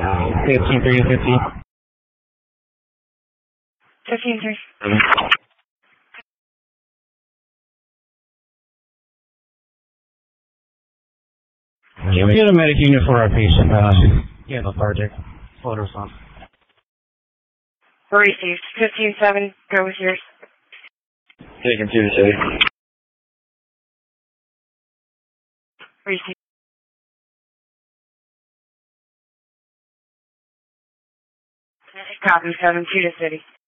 15-3 to 50. 15-3. Yeah, we get a medic unit for our patient. Yeah, lethargic. Slow to response. Received. 15-7. Go with yours. Taking 2 to city. Received. Copy. 7-2 to city.